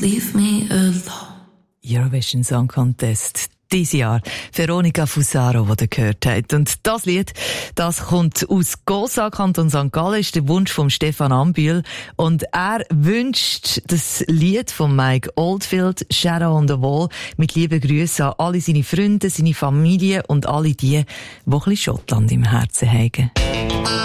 leave me alone. Eurovision Song Contest. Dieses Jahr Veronica Fusaro, die ihr gehört habt. Und das Lied, das kommt aus Gosa, Kanton St. Gallen, ist der Wunsch von Stefan Ambühl. Und er wünscht das Lied von Mike Oldfield, Shadow on the Wall, mit lieben Grüßen an alle seine Freunde, seine Familie und alle die ein bisschen Schottland im Herzen haben.